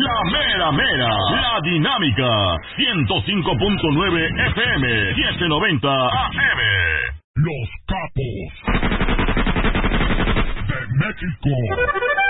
La mera mera, la dinámica, 105.9 FM, 790 AM. Los capos de México.